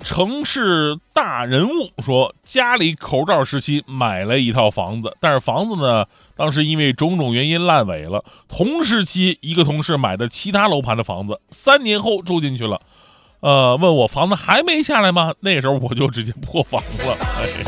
城市大人物说，家里口罩时期买了一套房子，但是房子呢，当时因为种种原因烂尾了。同时期一个同事买的其他楼盘的房子，3年后住进去了。问我房子还没下来吗？那个时候我就直接破房了。